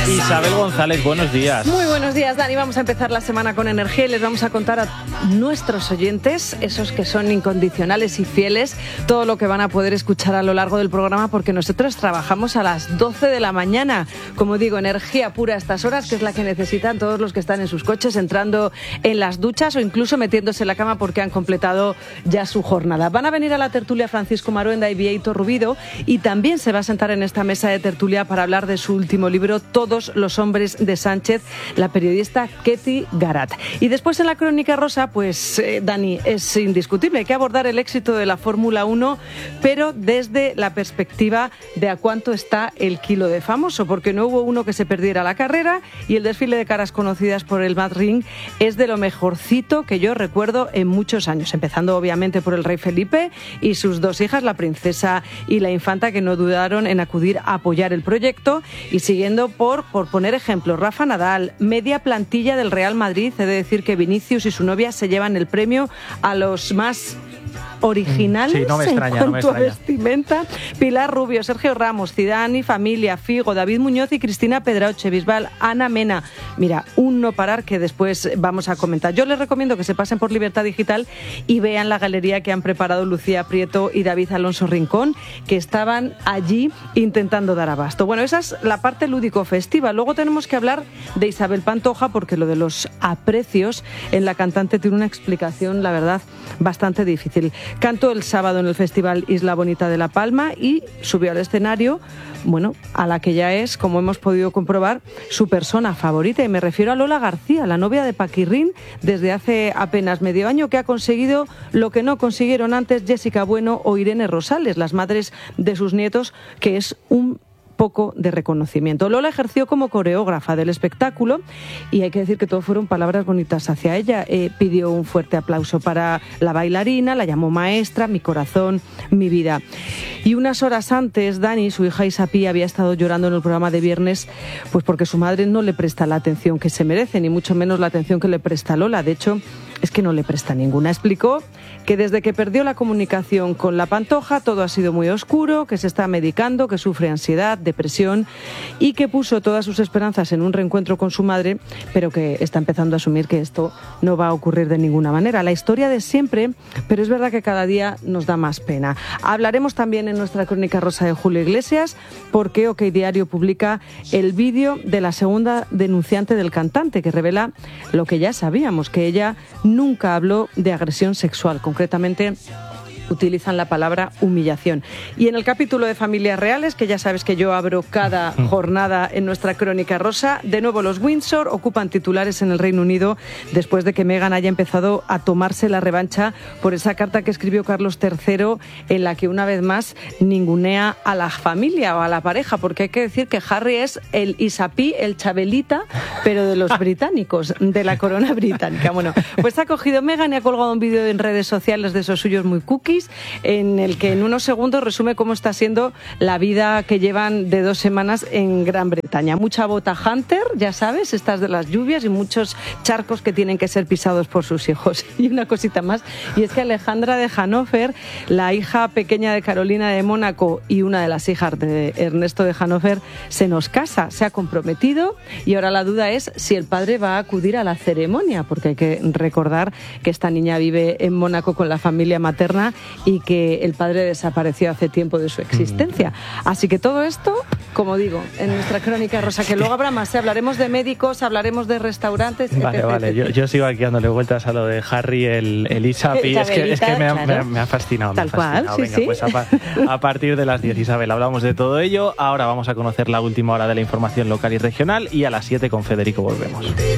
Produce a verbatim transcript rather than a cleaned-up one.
Isabel González, buenos días. Muy buenos días, Dani. Vamos a empezar la semana con energía y les vamos a contar a nuestros oyentes, esos que son incondicionales y fieles, todo lo que van a poder escuchar a lo largo del programa, porque nosotros trabajamos a las doce de la mañana. Como digo, energía pura a estas horas, que es la que necesitan todos los que están en sus coches, entrando en las duchas o incluso metiéndose en la cama porque han completado ya su jornada. Van a venir a la tertulia Francisco Maruenda y Bieito Rubido, y también se va a sentar en esta mesa de tertulia para hablar de su último libro, Todos los hombres de Sánchez, la periodista Ketty Garat. Y después en la Crónica Rosa, pues eh, Dani, es indiscutible, hay que abordar el éxito de la Fórmula uno, pero desde la perspectiva de a cuánto está el kilo de famoso, porque no hubo uno que se perdiera la carrera, y el desfile de caras conocidas por el Mad Ring es de lo mejorcito que yo recuerdo en muchos años, empezando obviamente por el rey Felipe y sus dos hijas, la princesa y la infanta, que no dudaron en acudir a apoyar el proyecto, y siguiendo por, por poner ejemplos, Rafa Nadal, media plantilla del Real Madrid. He de decir que Vinicius y su novia se llevan el premio a los más originales, sí, no me extraña, en cuanto no me extraña. a vestimenta. Pilar Rubio, Sergio Ramos, Zidane y familia, Figo, David Muñoz y Cristina Pedroche, Bisbal, Ana Mena. Mira, un no parar que después vamos a comentar. Yo les recomiendo que se pasen por Libertad Digital y vean la galería que han preparado Lucía Prieto y David Alonso Rincón, que estaban allí intentando dar abasto. Bueno, esa es la parte lúdico-festiva. Luego tenemos que hablar de Isabel Pantoja, porque lo de los aprecios en la cantante tiene una explicación, la verdad, bastante difícil. Cantó el sábado en el Festival Isla Bonita de La Palma y subió al escenario, bueno, a la que ya es, como hemos podido comprobar, su persona favorita. Y me refiero a Lola García, la novia de Paquirrín, desde hace apenas medio año, que ha conseguido lo que no consiguieron antes Jessica Bueno o Irene Rosales, las madres de sus nietos, que es un poco de reconocimiento. Lola ejerció como coreógrafa del espectáculo y hay que decir que todo fueron palabras bonitas hacia ella. Eh, pidió un fuerte aplauso para la bailarina, la llamó maestra, mi corazón, mi vida. Y unas horas antes, Dani, su hija Isapi, había estado llorando en el programa de viernes, pues porque su madre no le presta la atención que se merece, ni mucho menos la atención que le presta Lola. De hecho, es que no le presta ninguna. Explicó que desde que perdió la comunicación con la Pantoja todo ha sido muy oscuro, que se está medicando, que sufre ansiedad, depresión, y que puso todas sus esperanzas en un reencuentro con su madre, pero que está empezando a asumir que esto no va a ocurrir de ninguna manera. La historia de siempre, pero es verdad que cada día nos da más pena. Hablaremos también en nuestra Crónica Rosa de Julio Iglesias, porque OK Diario publica el vídeo de la segunda denunciante del cantante, que revela lo que ya sabíamos, que ella nunca habló de agresión sexual. Concretamente, utilizan la palabra humillación. Y en el capítulo de Familias Reales, que ya sabes que yo abro cada jornada en nuestra Crónica Rosa, de nuevo los Windsor ocupan titulares en el Reino Unido después de que Meghan haya empezado a tomarse la revancha por esa carta que escribió Carlos tercero, en la que una vez más ningunea a la familia o a la pareja, porque hay que decir que Harry es el Isapi, el Chabelita, pero de los británicos, de la corona británica. Bueno, pues ha cogido Meghan y ha colgado un vídeo en redes sociales de esos suyos muy cookies, en el que en unos segundos resume cómo está siendo la vida que llevan de dos semanas en Gran Bretaña. Mucha bota Hunter, ya sabes, estas de las lluvias, y muchos charcos que tienen que ser pisados por sus hijos. Y una cosita más, y es que Alejandra de Hannover, la hija pequeña de Carolina de Mónaco y una de las hijas de Ernesto de Hannover, se nos casa, se ha comprometido, y ahora la duda es si el padre va a acudir a la ceremonia, porque hay que recordar que esta niña vive en Mónaco con la familia materna y que el padre desapareció hace tiempo de su existencia. Así que todo esto, como digo, en nuestra Crónica Rosa, que luego habrá más, ¿eh? Hablaremos de médicos, hablaremos de restaurantes. Vale, etcétera, vale, etcétera. Yo, yo sigo aquí dándole vueltas a lo de Harry, el, el Isapi, es que, es que me, ha, claro. me, ha, me ha fascinado. Tal me ha fascinado. cual, sí, Venga, sí. Pues a, a partir de las diez, Isabel, hablamos de todo ello. Ahora vamos a conocer la última hora de la información local y regional, y a las siete con Federico volvemos.